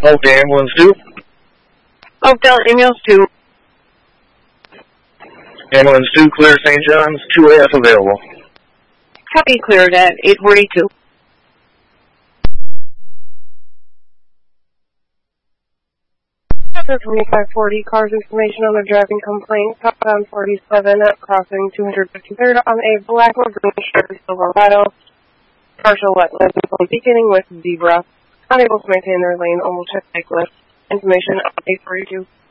Okay, ambulance 2. Oakdale ambulance 2. Ambulance 2, clear St. John's, 2AF available. Copy, cleared at 842. After 2540, cars information on the driving complaint, southbound 47 at crossing 253rd on a black or green Chevy Silverado. Partial wetland beginning with zebra. Unable to maintain their lane, almost check cyclist. Information on 842.